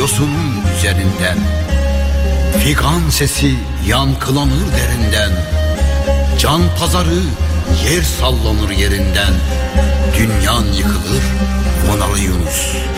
yosunun üzerinden. Figan sesi yankılanır derinden. Can pazarı yer sallanır yerinden. Dünyan yıkılır Monalı Yunus.